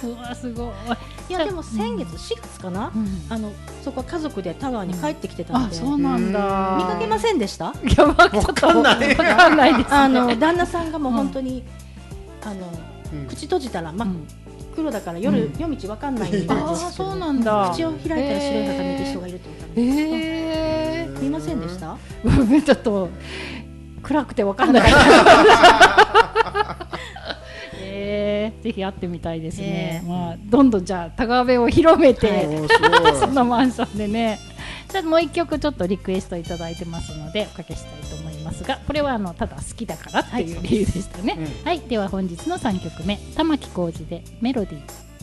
うわすごい。 いやでも先月4月かな、そこは家族でタワーに帰ってきてたんで、 そうなんだ。 見かけませんでした？ いや、わかんないです。 旦那さんがもう本当に口閉じたら真っ黒だから夜道わかんないんですけど、 そうなんだ。 口を開いたら白い畳で人がいるってことなんです。見ませんでした？ ちょっと暗くてわかんなかった。ぜひ会ってみたいですね。まあどんどんじゃあ田川辺を広めて、そのマンションでね。じゃあもう一曲ちょっとリクエストいただいてますのでおかけしたいと思いますが、これはただ好きだからっていう理由でしたね。はい、では本日の3曲目、玉置浩二でメロディー。